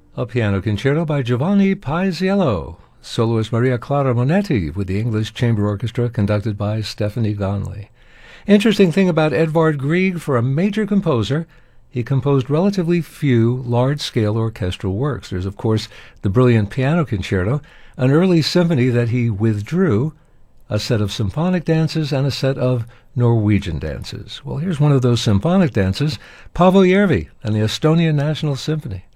A piano concerto by Giovanni Paisiello. Soloist Maria Clara Monetti with the English Chamber Orchestra conducted by Stephanie Gonley. Interesting thing about Edvard Grieg, for a major composer, he composed relatively few large-scale orchestral works. There's, of course, the brilliant piano concerto, an early symphony that he withdrew, a set of symphonic dances, and a set of Norwegian dances. Well, here's one of those symphonic dances, Paavo Järvi and the Estonian National Symphony.